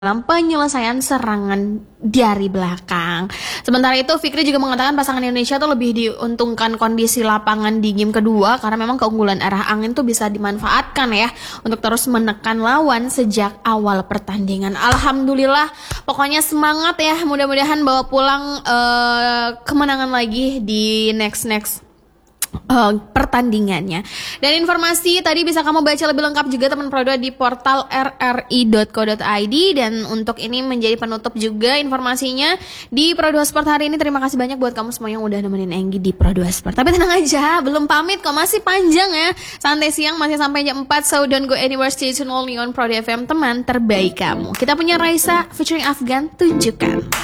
dalam penyelesaian serangan dari belakang. Sementara itu, Fikri juga mengatakan pasangan Indonesia tuh lebih diuntungkan kondisi lapangan di game kedua karena memang keunggulan arah angin tuh bisa dimanfaatkan ya untuk terus menekan lawan sejak awal pertandingan. Alhamdulillah, pokoknya semangat ya. Mudah-mudahan bawa pulang kemenangan lagi di next pertandingannya. Dan informasi tadi bisa kamu baca lebih lengkap juga teman Pro 2 di portal rri.co.id. Dan untuk ini menjadi penutup juga informasinya di Pro 2 Sport hari ini. Terima kasih banyak buat kamu semua yang udah nemenin Enggi di Pro 2 Sport. Tapi tenang aja, belum pamit kok, masih panjang ya. Santai siang masih sampai jam 4. So don't go anywhere, stay tuned only on Pro 2 FM, teman terbaik kamu. Kita punya Raisa featuring Afgan, tunjukkan.